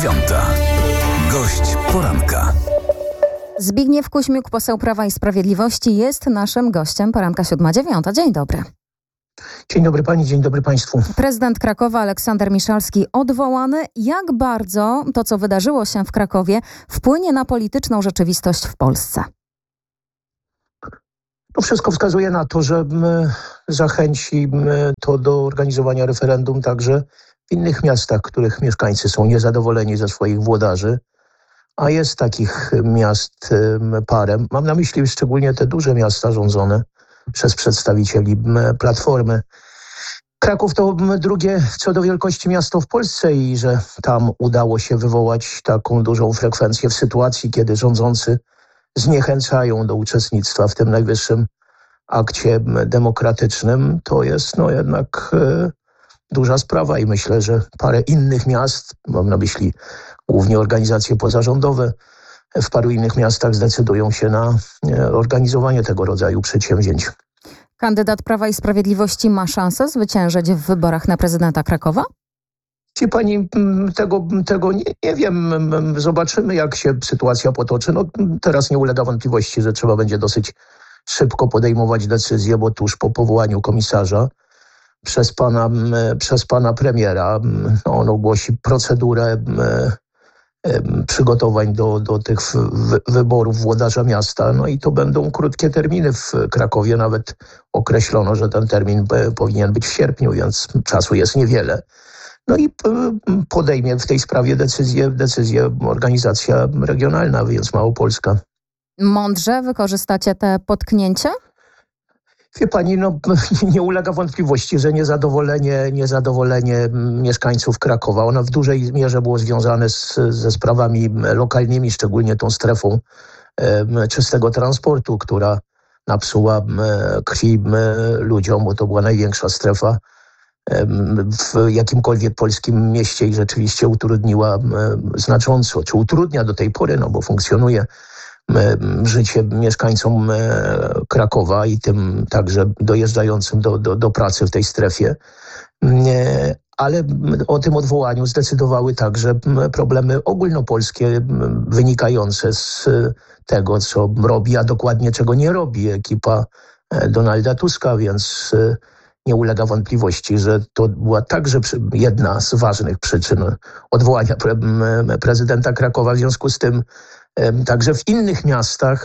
9. Gość poranka. Zbigniew Kuźmiuk, poseł Prawa i Sprawiedliwości, jest naszym gościem poranka 7:09. Dzień dobry. Dzień dobry pani, dzień dobry państwu. Prezydent Krakowa Aleksander Miszalski odwołany. Jak bardzo to, co wydarzyło się w Krakowie, wpłynie na polityczną rzeczywistość w Polsce? To wszystko wskazuje na to, że zachęci to do organizowania referendum także w innych miastach, których mieszkańcy są niezadowoleni ze swoich włodarzy. A jest takich miast parę. Mam na myśli szczególnie te duże miasta rządzone przez przedstawicieli Platformy. Kraków to drugie co do wielkości miasto w Polsce i że tam udało się wywołać taką dużą frekwencję w sytuacji, kiedy rządzący zniechęcają do uczestnictwa w tym najwyższym akcie demokratycznym, to jest jednak duża sprawa i myślę, że parę innych miast, mam na myśli głównie organizacje pozarządowe, w paru innych miastach zdecydują się na organizowanie tego rodzaju przedsięwzięć. Kandydat Prawa i Sprawiedliwości ma szansę zwyciężyć w wyborach na prezydenta Krakowa? Wie pani, tego nie wiem. Zobaczymy, jak się sytuacja potoczy. Teraz nie ulega wątpliwości, że trzeba będzie dosyć szybko podejmować decyzję, bo tuż po powołaniu komisarza przez pana premiera on ogłosi procedurę przygotowań do tych wyborów włodarza miasta. No i to będą krótkie terminy w Krakowie. Nawet określono, że ten termin powinien być w sierpniu, więc czasu jest niewiele. No i podejmie w tej sprawie decyzję organizacja regionalna, więc Małopolska. Mądrze wykorzystacie te potknięcie? Wie pani, nie ulega wątpliwości, że niezadowolenie mieszkańców Krakowa, ono w dużej mierze było związane ze sprawami lokalnymi, szczególnie tą strefą czystego transportu, która napsuła krwi ludziom, bo to była największa strefa w jakimkolwiek polskim mieście i rzeczywiście utrudniła znacząco, czy utrudnia do tej pory, bo funkcjonuje życie mieszkańcom Krakowa i tym także dojeżdżającym do pracy w tej strefie. Ale o tym odwołaniu zdecydowały także problemy ogólnopolskie wynikające z tego, co robi, a dokładnie czego nie robi ekipa Donalda Tuska, więc nie ulega wątpliwości, że to była także jedna z ważnych przyczyn odwołania prezydenta Krakowa. W związku z tym także w innych miastach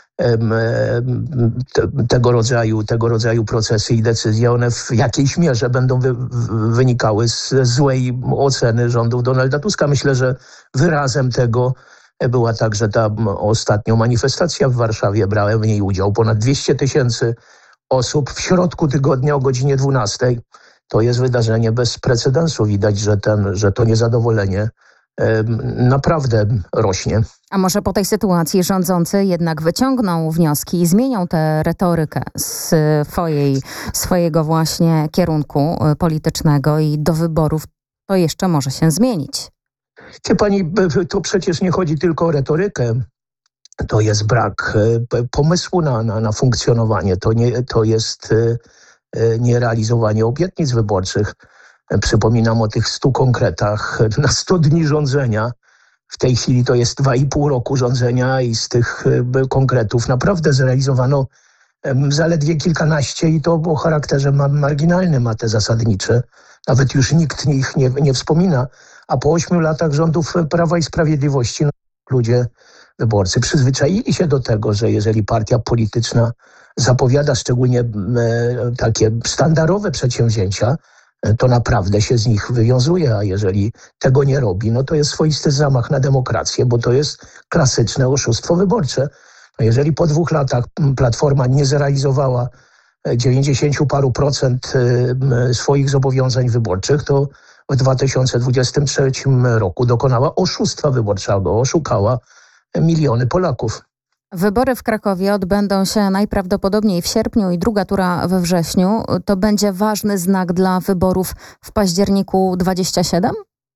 tego rodzaju procesy i decyzje, one w jakiejś mierze będą wynikały z złej oceny rządów Donalda Tuska. Myślę, że wyrazem tego była także ta ostatnia manifestacja w Warszawie. Brałem w niej udział ponad 200 000 osób w środku tygodnia o godzinie 12. To jest wydarzenie bez precedensu. Widać, że to niezadowolenie naprawdę rośnie. A może po tej sytuacji rządzący jednak wyciągną wnioski i zmienią tę retorykę swojego właśnie kierunku politycznego i do wyborów to jeszcze może się zmienić? Wie pani, to przecież nie chodzi tylko o retorykę. To jest brak pomysłu na funkcjonowanie. To jest nierealizowanie obietnic wyborczych. Przypominam o tych 100 konkretach na 100 dni rządzenia. W tej chwili to jest 2,5 roku rządzenia i z tych konkretów naprawdę zrealizowano zaledwie kilkanaście i to o charakterze marginalnym, a te zasadnicze. Nawet już nikt ich nie wspomina. A po 8 latach rządów Prawa i Sprawiedliwości ludzie, wyborcy przyzwyczaili się do tego, że jeżeli partia polityczna zapowiada szczególnie takie sztandarowe przedsięwzięcia, to naprawdę się z nich wywiązuje, a jeżeli tego nie robi, to jest swoisty zamach na demokrację, bo to jest klasyczne oszustwo wyborcze. Jeżeli po 2 latach Platforma nie zrealizowała 90 paru procent swoich zobowiązań wyborczych, to w 2023 roku dokonała oszustwa wyborczego, oszukała miliony Polaków. Wybory w Krakowie odbędą się najprawdopodobniej w sierpniu i druga tura we wrześniu. To będzie ważny znak dla wyborów w październiku 27?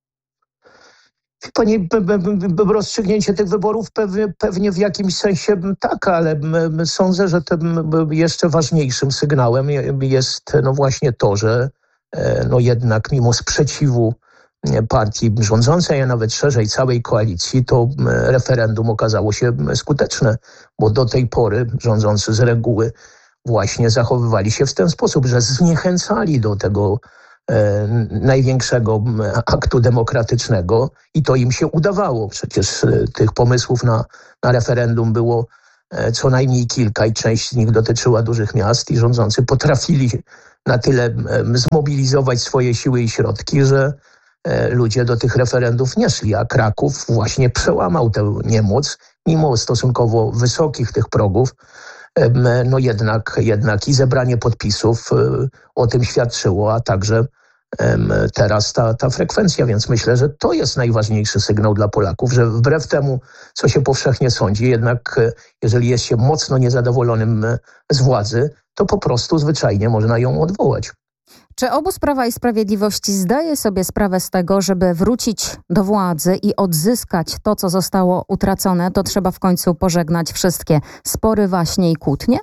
Pani, rozstrzygnięcie tych wyborów pewnie w jakimś sensie tak, ale sądzę, że tym jeszcze ważniejszym sygnałem jest właśnie to, że jednak mimo sprzeciwu partii rządzącej, a nawet szerzej całej koalicji, to referendum okazało się skuteczne, bo do tej pory rządzący z reguły właśnie zachowywali się w ten sposób, że zniechęcali do tego największego aktu demokratycznego i to im się udawało. Przecież tych pomysłów na referendum było co najmniej kilka i część z nich dotyczyła dużych miast i rządzący potrafili na tyle zmobilizować swoje siły i środki, że ludzie do tych referendów nie szli, a Kraków właśnie przełamał tę niemoc, mimo stosunkowo wysokich tych progów. No jednak i zebranie podpisów o tym świadczyło, a także teraz ta frekwencja, więc myślę, że to jest najważniejszy sygnał dla Polaków, że wbrew temu, co się powszechnie sądzi, jednak jeżeli jest się mocno niezadowolonym z władzy, to po prostu zwyczajnie można ją odwołać. Czy obóz Prawa i Sprawiedliwości zdaje sobie sprawę z tego, żeby wrócić do władzy i odzyskać to, co zostało utracone, to trzeba w końcu pożegnać wszystkie spory, waśnie i kłótnie?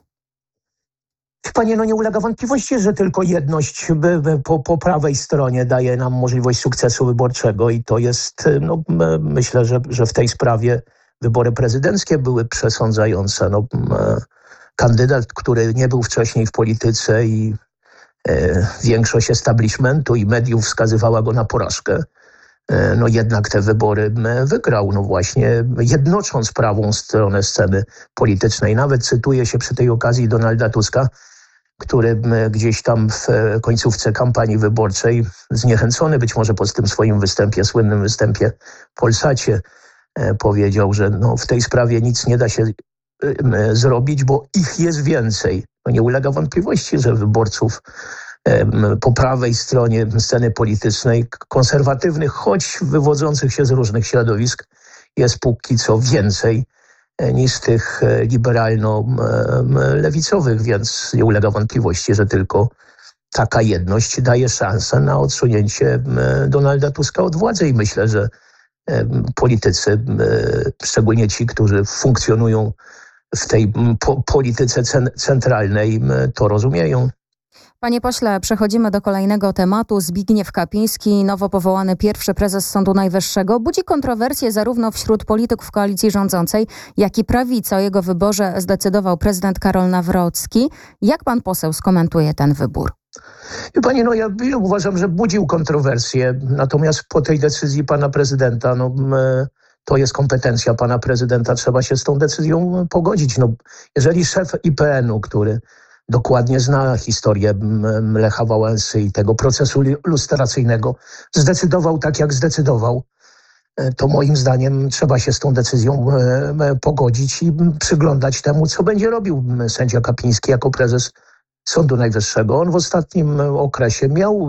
Panie, nie ulega wątpliwości, że tylko jedność po prawej stronie daje nam możliwość sukcesu wyborczego i to jest, myślę, że w tej sprawie wybory prezydenckie były przesądzające. Kandydat, który nie był wcześniej w polityce i większość establishmentu i mediów wskazywała go na porażkę. Jednak te wybory wygrał, właśnie jednocząc prawą stronę sceny politycznej. Nawet cytuje się przy tej okazji Donalda Tuska, który gdzieś tam w końcówce kampanii wyborczej, zniechęcony być może po tym swoim występie, słynnym występie w Polsacie, powiedział, że w tej sprawie nic nie da się zrobić, bo ich jest więcej. Nie ulega wątpliwości, że wyborców po prawej stronie sceny politycznej, konserwatywnych, choć wywodzących się z różnych środowisk, jest póki co więcej niż tych liberalno-lewicowych, więc nie ulega wątpliwości, że tylko taka jedność daje szansę na odsunięcie Donalda Tuska od władzy i myślę, że politycy, szczególnie ci, którzy funkcjonują w tej polityce centralnej, to rozumieją. Panie pośle, przechodzimy do kolejnego tematu. Zbigniew Kapiński, nowo powołany pierwszy prezes Sądu Najwyższego, budzi kontrowersje zarówno wśród polityków koalicji rządzącej, jak i prawicy. O jego wyborze zdecydował prezydent Karol Nawrocki. Jak pan poseł skomentuje ten wybór? Panie, ja uważam, że budził kontrowersje, natomiast po tej decyzji pana prezydenta, to jest kompetencja pana prezydenta, trzeba się z tą decyzją pogodzić. Jeżeli szef IPN-u, który dokładnie zna historię Lecha Wałęsy i tego procesu lustracyjnego, zdecydował tak, jak zdecydował, to moim zdaniem trzeba się z tą decyzją pogodzić i przyglądać temu, co będzie robił sędzia Kapiński jako prezes Sądu Najwyższego. On w ostatnim okresie miał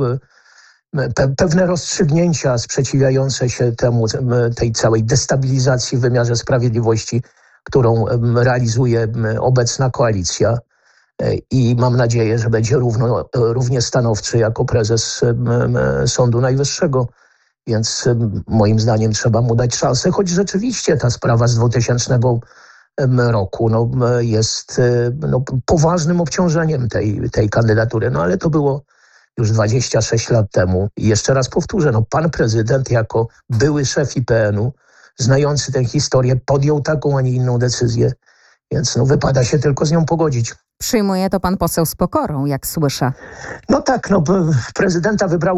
pewne rozstrzygnięcia sprzeciwiające się tej całej destabilizacji w wymiarze sprawiedliwości, którą realizuje obecna koalicja. I mam nadzieję, że będzie równie stanowczy jako prezes Sądu Najwyższego. Więc moim zdaniem trzeba mu dać szansę, choć rzeczywiście ta sprawa z 2000 roku jest poważnym obciążeniem tej kandydatury. Ale to było już 26 lat temu. I jeszcze raz powtórzę, pan prezydent jako były szef IPN-u, znający tę historię, podjął taką, a nie inną decyzję. Więc wypada się tylko z nią pogodzić. Przyjmuje to pan poseł z pokorą, jak słyszę. Tak, prezydenta wybrało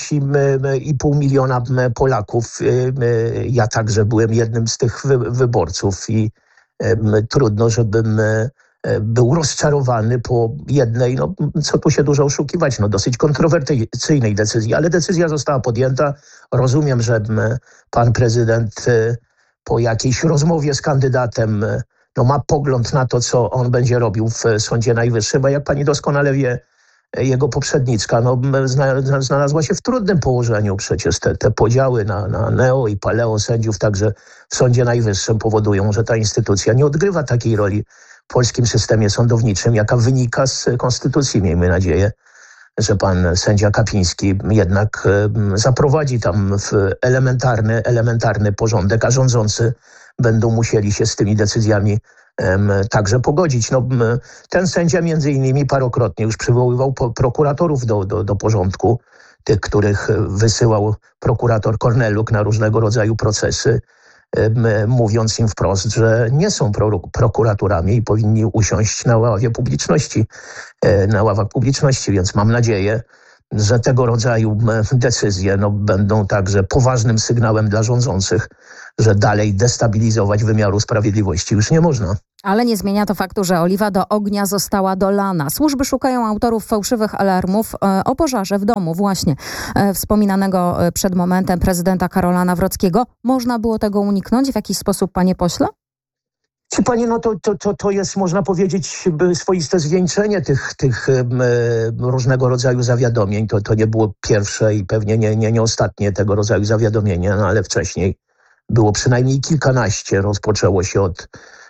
10,5 miliona Polaków. Ja także byłem jednym z tych wyborców i trudno, żebym był rozczarowany po jednej, co tu się dużo oszukiwać, dosyć kontrowersyjnej decyzji, ale decyzja została podjęta. Rozumiem, że pan prezydent po jakiejś rozmowie z kandydatem ma pogląd na to, co on będzie robił w Sądzie Najwyższym, a jak pani doskonale wie, jego poprzedniczka znalazła się w trudnym położeniu. Przecież te podziały na neo i paleo sędziów także w Sądzie Najwyższym powodują, że ta instytucja nie odgrywa takiej roli w polskim systemie sądowniczym, jaka wynika z konstytucji. Miejmy nadzieję, że pan sędzia Kapiński jednak zaprowadzi tam w elementarny porządek, a rządzący będą musieli się z tymi decyzjami także pogodzić. Ten sędzia między innymi parokrotnie już przywoływał prokuratorów do porządku. tych, których wysyłał prokurator Korneluk na różnego rodzaju procesy, mówiąc im wprost, że nie są prokuratorami i powinni usiąść na ławach publiczności, więc mam nadzieję, że tego rodzaju decyzje będą także poważnym sygnałem dla rządzących, że dalej destabilizować wymiaru sprawiedliwości już nie można. Ale nie zmienia to faktu, że oliwa do ognia została dolana. Służby szukają autorów fałszywych alarmów o pożarze w domu właśnie wspominanego przed momentem prezydenta Karola Nawrockiego. Można było tego uniknąć w jakiś sposób, panie pośle? Czy panie, to jest, można powiedzieć, swoiste zwieńczenie tych różnego rodzaju zawiadomień. To nie było pierwsze i pewnie nie ostatnie tego rodzaju zawiadomienie, ale wcześniej było przynajmniej kilkanaście. Rozpoczęło się od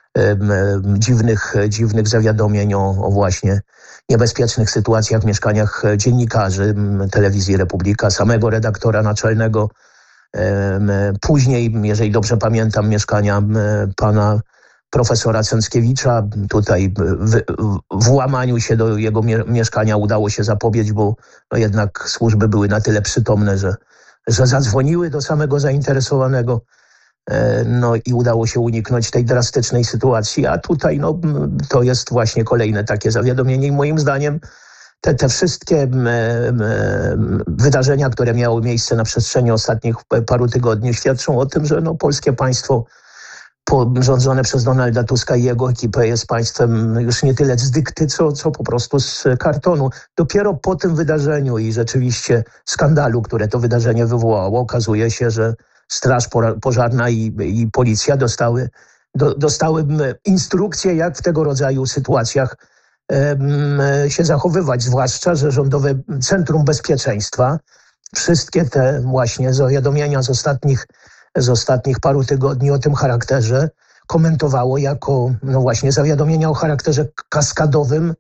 dziwnych zawiadomień o właśnie niebezpiecznych sytuacjach w mieszkaniach dziennikarzy Telewizji Republika, samego redaktora naczelnego. Później, jeżeli dobrze pamiętam, mieszkania pana profesora Cęckiewicza. Tutaj włamaniu się do jego mieszkania udało się zapobiec, bo jednak służby były na tyle przytomne, że zadzwoniły do samego zainteresowanego. I udało się uniknąć tej drastycznej sytuacji, a tutaj to jest właśnie kolejne takie zawiadomienie i moim zdaniem te wszystkie wydarzenia, które miały miejsce na przestrzeni ostatnich paru tygodni, świadczą o tym, że polskie państwo rządzone przez Donalda Tuska i jego ekipę jest państwem już nie tyle z dykty, co po prostu z kartonu. Dopiero po tym wydarzeniu i rzeczywiście skandalu, które to wydarzenie wywołało, okazuje się, że Straż Pożarna i policja dostały instrukcje, jak w tego rodzaju sytuacjach się zachowywać, zwłaszcza, że Rządowe Centrum Bezpieczeństwa wszystkie te właśnie zawiadomienia z ostatnich paru tygodni o tym charakterze komentowało jako właśnie zawiadomienia o charakterze kaskadowym,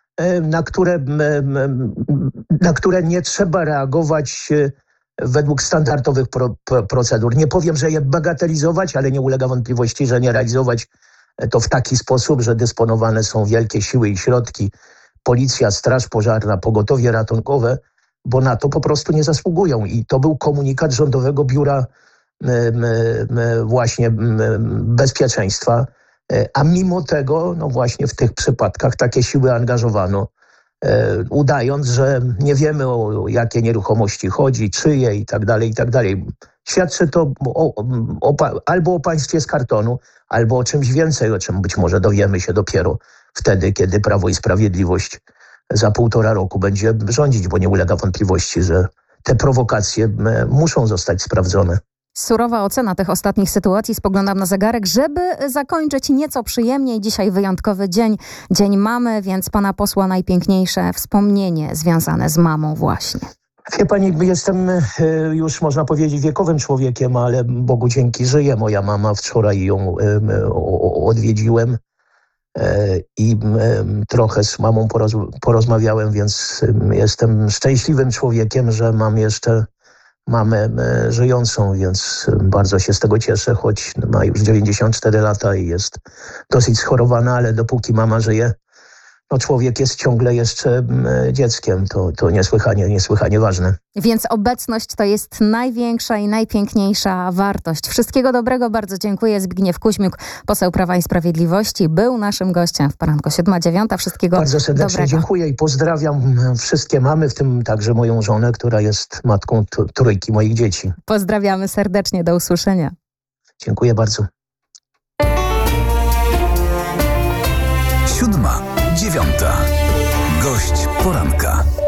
na które nie trzeba reagować według standardowych procedur. Nie powiem, że je bagatelizować, ale nie ulega wątpliwości, że nie realizować to w taki sposób, że dysponowane są wielkie siły i środki, policja, straż pożarna, pogotowie ratunkowe, bo na to po prostu nie zasługują. I to był komunikat Rządowego Biura właśnie Bezpieczeństwa, a mimo tego właśnie w tych przypadkach takie siły angażowano, udając, że nie wiemy, o jakie nieruchomości chodzi, czyje i tak dalej, i tak dalej. Świadczy to albo o państwie z kartonu, albo o czymś więcej, o czym być może dowiemy się dopiero wtedy, kiedy Prawo i Sprawiedliwość za 1,5 roku będzie rządzić, bo nie ulega wątpliwości, że te prowokacje muszą zostać sprawdzone. Surowa ocena tych ostatnich sytuacji. Spoglądam na zegarek, żeby zakończyć nieco przyjemniej. Dzisiaj wyjątkowy dzień mamy, więc pana posła najpiękniejsze wspomnienie związane z mamą właśnie. Wie pani, jestem już, można powiedzieć, wiekowym człowiekiem, ale Bogu dzięki żyje moja mama. Wczoraj ją odwiedziłem i trochę z mamą porozmawiałem, więc jestem szczęśliwym człowiekiem, że mam jeszcze mamę żyjącą, więc bardzo się z tego cieszę, choć ma już 94 lata i jest dosyć schorowana, ale dopóki mama żyje, człowiek jest ciągle jeszcze dzieckiem. To niesłychanie ważne. Więc obecność to jest największa i najpiękniejsza wartość. Wszystkiego dobrego, bardzo dziękuję. Zbigniew Kuźmiuk, poseł Prawa i Sprawiedliwości, był naszym gościem w poranku 7:09. Wszystkiego bardzo serdecznie dobrego. Dziękuję i pozdrawiam wszystkie mamy, w tym także moją żonę, która jest matką trójki moich dzieci. Pozdrawiamy serdecznie, do usłyszenia. Dziękuję bardzo. 7:09. Gość poranka.